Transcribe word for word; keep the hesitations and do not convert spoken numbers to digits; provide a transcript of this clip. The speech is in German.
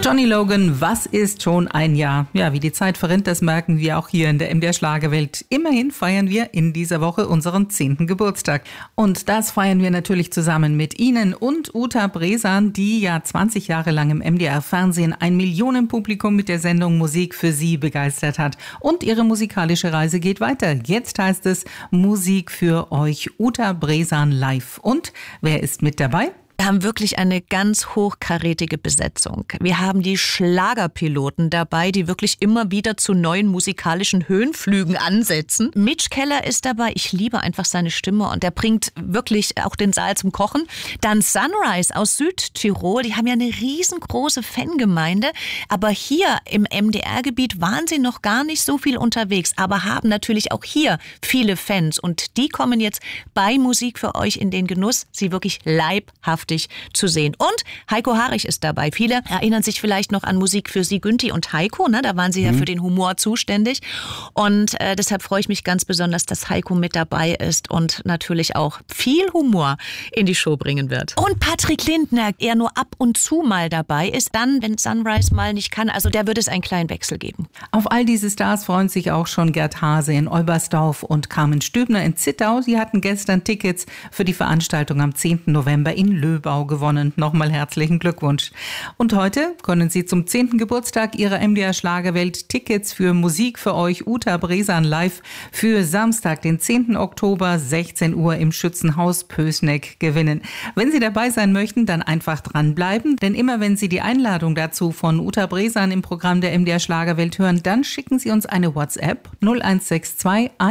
Johnny Logan, was ist schon ein Jahr? Ja, wie die Zeit verrinnt, das merken wir auch hier in der M D R Schlagerwelt. Immerhin feiern wir in dieser Woche unseren zehnten Geburtstag. Und das feiern wir natürlich zusammen mit Ihnen und Uta Bresan, die ja zwanzig Jahre lang im M D R Fernsehen ein Millionenpublikum mit der Sendung Musik für Sie begeistert hat. Und ihre musikalische Reise geht weiter. Jetzt heißt es Musik für euch, Uta Bresan live. Und wer ist mit dabei? Wir haben wirklich eine ganz hochkarätige Besetzung. Wir haben die Schlagerpiloten dabei, die wirklich immer wieder zu neuen musikalischen Höhenflügen ansetzen. Mitch Keller ist dabei. Ich liebe einfach seine Stimme und der bringt wirklich auch den Saal zum Kochen. Dann Sunrise aus Südtirol. Die haben ja eine riesengroße Fangemeinde. Aber hier im M D R-Gebiet waren sie noch gar nicht so viel unterwegs, aber haben natürlich auch hier viele Fans. Und die kommen jetzt bei Musik für euch in den Genuss, sie wirklich leibhaftig zu sehen. Und Heiko Harich ist dabei. Viele erinnern sich vielleicht noch an Musik für Sie, Günthi und Heiko. Ne? Da waren sie ja mhm. für den Humor zuständig. Und äh, deshalb freue ich mich ganz besonders, dass Heiko mit dabei ist und natürlich auch viel Humor in die Show bringen wird. Und Patrick Lindner, er nur ab und zu mal dabei ist, dann, wenn Sunrise mal nicht kann. Also da wird es einen kleinen Wechsel geben. Auf all diese Stars freuen sich auch schon Gerd Hase in Olbersdorf und Carmen Stübner in Zittau. Sie hatten gestern Tickets für die Veranstaltung am zehnten November in Löbau gewonnen. Nochmal herzlichen Glückwunsch. Und heute können Sie zum zehnten Geburtstag Ihrer M D R Schlagerwelt Tickets für Musik für euch, Uta Bresan live, für Samstag, den zehnten Oktober, sechzehn Uhr im Schützenhaus Pößneck gewinnen. Wenn Sie dabei sein möchten, dann einfach dranbleiben, denn immer wenn Sie die Einladung dazu von Uta Bresan im Programm der M D R Schlagerwelt hören, dann schicken Sie uns eine WhatsApp null eins sechs zwei